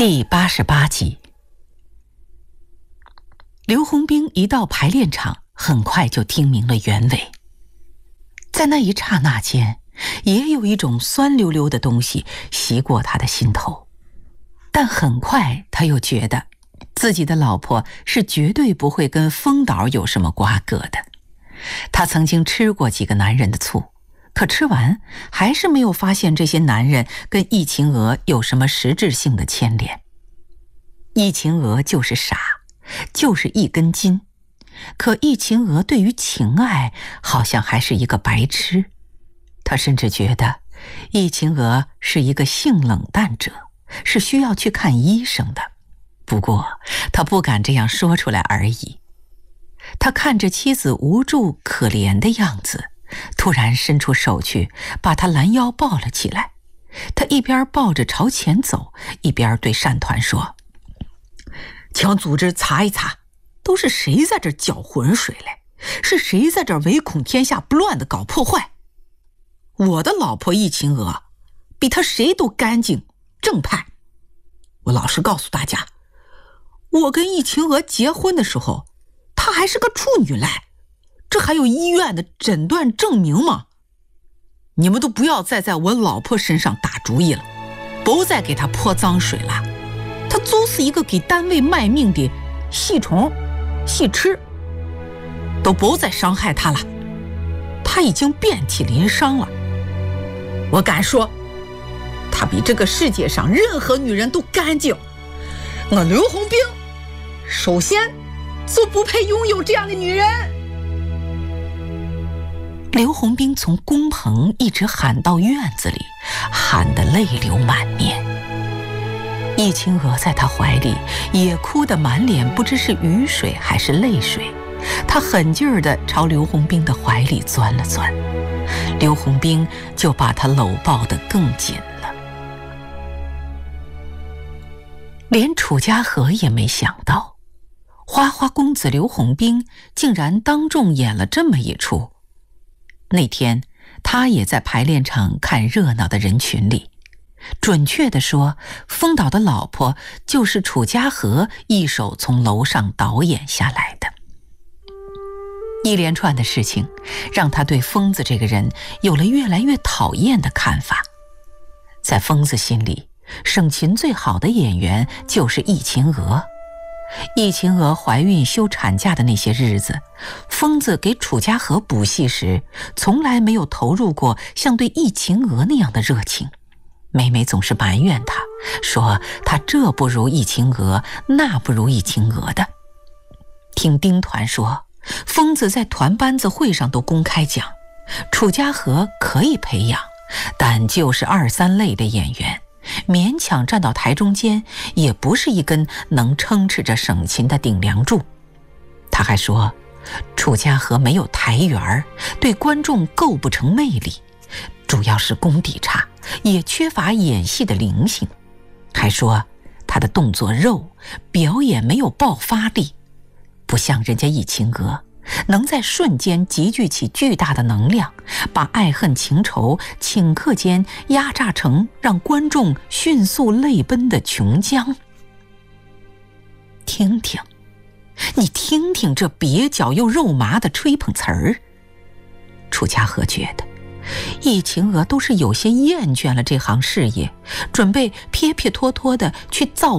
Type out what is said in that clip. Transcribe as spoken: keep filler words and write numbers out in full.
第八十八集。刘洪兵一到排练场，很快就听明了原委。在那一刹那间，也有一种酸溜溜的东西袭过他的心头，但很快他又觉得自己的老婆是绝对不会跟风导有什么瓜葛的。他曾经吃过几个男人的醋，可吃完还是没有发现这些男人跟易秦娥有什么实质性的牵连。易秦娥就是傻，就是一根筋，可易秦娥对于情爱好像还是一个白痴。他甚至觉得易秦娥是一个性冷淡者，是需要去看医生的，不过他不敢这样说出来而已。他看着妻子无助可怜的样子，突然伸出手去把他拦腰抱了起来。他一边抱着朝前走，一边对单团说：请组织查一查，都是谁在这搅浑水嘞？是谁在这唯恐天下不乱的搞破坏？我的老婆易秦娥比他谁都干净正派。我老实告诉大家，我跟易秦娥结婚的时候，她还是个处女嘞，这还有医院的诊断证明吗？你们都不要再在我老婆身上打主意了，不再给她泼脏水了。她就是一个给单位卖命的细虫细吃，都不再伤害她了。她已经遍体鳞伤了。我敢说，她比这个世界上任何女人都干净。我刘洪兵首先就不配拥有这样的女人。刘洪兵从工棚一直喊到院子里，喊得泪流满面。易秦娥在他怀里也哭得满脸不知是雨水还是泪水，他狠劲儿地朝刘洪兵的怀里钻了钻，刘洪兵就把他搂抱得更紧了。连楚家和也没想到，花花公子刘洪兵竟然当众演了这么一出。那天他也在排练场看热闹的人群里，准确地说，风导的老婆就是楚家和一手从楼上导演下来的。一连串的事情让他对疯子这个人有了越来越讨厌的看法。在疯子心里，省琴最好的演员就是易秦娥。易秦娥怀孕休产假的那些日子，疯子给楚家和补戏时，从来没有投入过像对易秦娥那样的热情。每每总是埋怨他，说他这不如易秦娥，那不如易秦娥的。听丁团说，疯子在团班子会上都公开讲，楚家和可以培养，但就是二三类的演员，勉强站到台中间也不是一根能撑持着省琴的顶梁柱。他还说楚家和没有台缘，对观众构不成魅力，主要是功底差，也缺乏演戏的灵性。还说他的动作肉，表演没有爆发力，不像人家易秦娥能在瞬间集聚起巨大的能量，把爱恨情仇顷刻间压榨成让观众迅速泪奔的琼浆。听听，你听听这蹩脚又肉麻的吹捧词儿。楚家和觉得易秦娥都是有些厌倦了这行事业，准备撇撇脱脱的去造